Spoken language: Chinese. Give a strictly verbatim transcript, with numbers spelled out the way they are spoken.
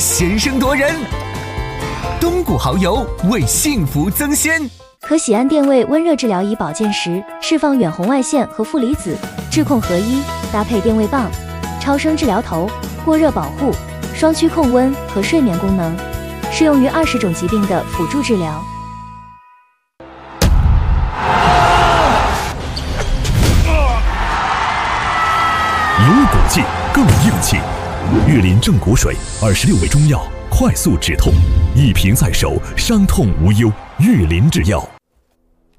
先声夺人。东谷蚝油为幸福增鲜。 可喜胺电位温热治疗仪保健时，释放远红外线和负离子，质控合一，搭配电位棒、超声治疗头、过热保护、双区控温和睡眠功能，适用于二十种疾病的辅助治疗。 有骨气，更硬气。玉林正骨水，二十六味中药，快速止痛，一瓶在手，伤痛无忧。玉林制药。